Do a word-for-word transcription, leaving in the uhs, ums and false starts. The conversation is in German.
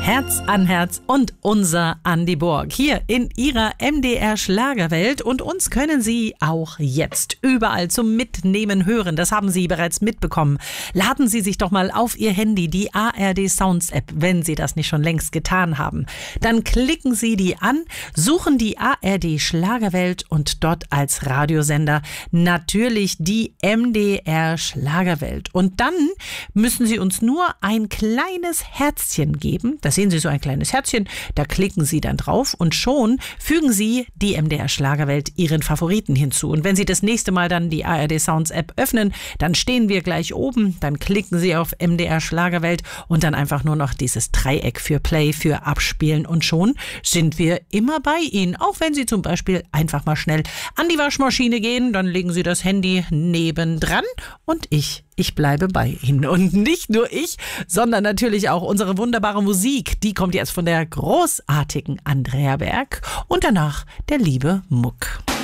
Herz an Herz und unser Andi Borg hier in Ihrer M D R Schlagerwelt. Und uns können Sie auch jetzt überall zum Mitnehmen hören. Das haben Sie bereits mitbekommen. Laden Sie sich doch mal auf Ihr Handy die A R D Sounds App, wenn Sie das nicht schon längst getan haben. Dann klicken Sie die an, suchen die A R D Schlagerwelt und dort als Radiosender natürlich die M D R Schlagerwelt. Und dann müssen Sie uns nur ein kleines Herzchen geben. Da sehen Sie so ein kleines Herzchen, da klicken Sie dann drauf und schon fügen Sie die M D R Schlagerwelt Ihren Favoriten hinzu. Und wenn Sie das nächste Mal dann die A R D Sounds App öffnen, dann stehen wir gleich oben, dann klicken Sie auf M D R Schlagerwelt und dann einfach nur noch dieses Dreieck für Play, für Abspielen und schon sind wir immer bei Ihnen. Auch wenn Sie zum Beispiel einfach mal schnell an die Waschmaschine gehen, dann legen Sie das Handy nebendran und ich Ich bleibe bei Ihnen. Und nicht nur ich, sondern natürlich auch unsere wunderbare Musik. Die kommt jetzt von der großartigen Andrea Berg und danach der liebe Muck.